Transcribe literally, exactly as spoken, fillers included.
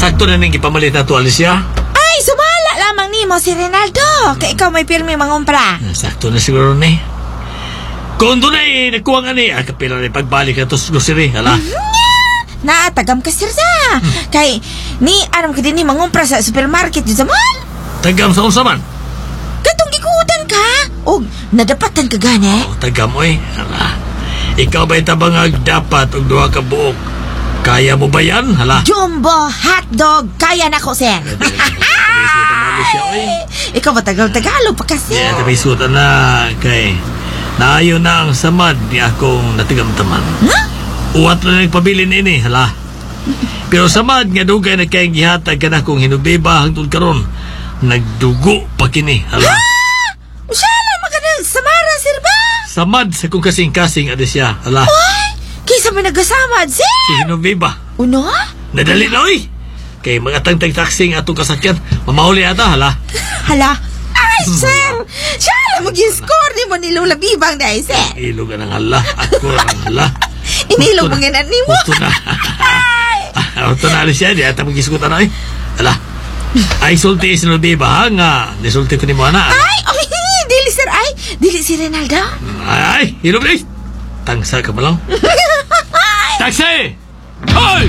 sakto na ning ipamalit na to, Alicia. Ay, sumala lamang nimo si Rinaldo. Kaya ikaw may pirmi mangumpra. Ah, sakto na siguro ni. Kung doon ay nakuha nga ni, ah, kapila na pagbalik na to sa grocery, hala. Naatagam ka sir sa. Kay, ni, anam ka din ni mangumpra sa supermarket yun sa mall. Tagam sa unsaman. Katong gikutan ka. O, nadapatan ka gani. O, tagam, oy. Hala. Ikaw ba'y tabangag dapat og duha ka buok? Kaya mo ba yan? Hala. Jumbo hotdog. Kaya na ko, sir. Ikaw ba Tagalog pa kasi? Yeah, tabi suta na kay naayo na ang samad ni akong natigamtaman. Huh? Uwat na nagpabilin ini, hala. Pero samad nga dugay na kayang gihatag ka na kong hinubiba hangtod karon. Nagdugo pa kini, hala. Ha? Usala magandang samara, sir ba? Samad sa kong kasing-kasing adi siya, hala. Ay, kisa may nagasamad, sir. Hinubiba. Uno? Nadali na, oy. Kay mga tangtag-taxi nga atong kasakyan, mamahuli ata, hala. Hala. Ay, sir. Siya lang mag-score ni mo ni Lola Bibang dahil, sir. Ilog ka ng hala. Ako ang hala. Inilog mo nga ni mo. Uto na. Uto na alis siya. Di ata mag-iskutan na, eh. Hala. Ay, sulti isinubi ba nga? Nisulti ko ni mo, ana. Ay, ay, dili, sir. Ay, dili si Rinaldo. Ay, hilog na, eh. Tangsa ka ba lang? Taxi! Hoy!